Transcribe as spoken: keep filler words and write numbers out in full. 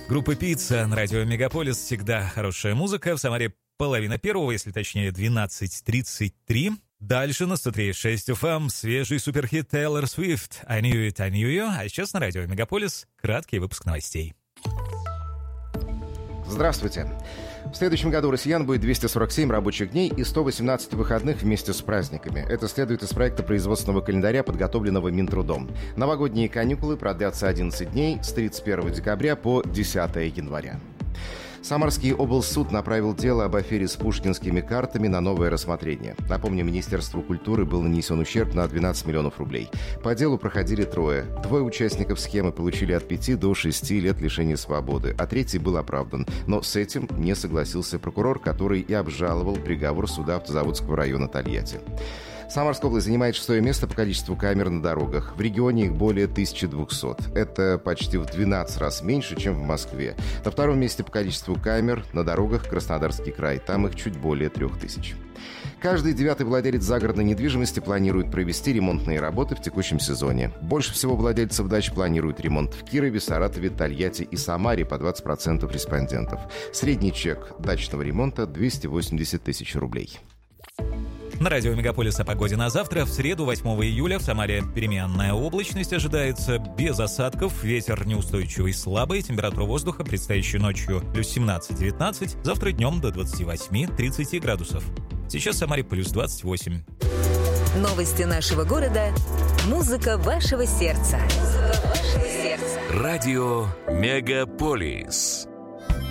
Группа «Пицца» на радио «Мегаполис». Всегда хорошая музыка. В Самаре половина первого, если точнее, двенадцать тридцать три. Дальше на сто три и шесть эф эм свежий суперхит Тейлор Свифт «I knew it, I knew you». А сейчас на радио «Мегаполис» краткий выпуск новостей. Здравствуйте. В следующем году у россиян будет двести сорок семь рабочих дней и сто восемнадцать выходных вместе с праздниками. Это следует из проекта производственного календаря, подготовленного Минтрудом. Новогодние каникулы продлятся одиннадцать дней с тридцать первого декабря по десятого января. Самарский облсуд направил дело об афере с пушкинскими картами на новое рассмотрение. Напомню, Министерству культуры был нанесен ущерб на двенадцать миллионов рублей. По делу проходили трое. Двое участников схемы получили от пяти до шести лет лишения свободы, а третий был оправдан. Но с этим не согласился прокурор, который и обжаловал приговор суда Автозаводского района Тольятти. Самарская область занимает шестое место по количеству камер на дорогах. В регионе их более тысяча двести. Это почти в двенадцать раз меньше, чем в Москве. На втором месте по количеству камер на дорогах Краснодарский край. Там их чуть более трех тысяч. Каждый девятый владелец загородной недвижимости планирует провести ремонтные работы в текущем сезоне. Больше всего владельцев дач планируют ремонт в Кирове, Саратове, Тольятти и Самаре по двадцать процентов респондентов. Средний чек дачного ремонта – двести восемьдесят тысяч рублей. На радио «Мегаполис» о погоде на завтра. В среду, восьмого июля, в Самаре переменная облачность ожидается без осадков. Ветер неустойчивый, слабый. Температура воздуха предстоящей ночью плюс семнадцать-девятнадцать. Завтра днем до двадцать восемь тридцать градусов. Сейчас в Самаре плюс двадцать восемь. Новости нашего города. Музыка вашего сердца. Музыка вашего сердца. Радио «Мегаполис».